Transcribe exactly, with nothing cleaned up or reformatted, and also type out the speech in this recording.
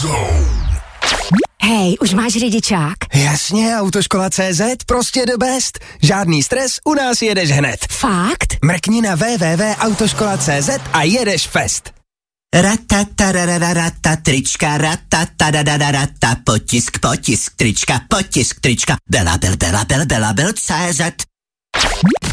Hej, už máš řidičák? Jasně, Autoškola tečka cé zet, prostě the best. Žádný stres, u nás jedeš hned. Fakt? Mrkni na w w w tečka autoškola tečka cé zet a jedeš fest. Ratatarararata trička, ratatadadadata, potisk, potisk, trička, potisk, trička, Bela, bel, bela, bel, bela, bel, cé zet.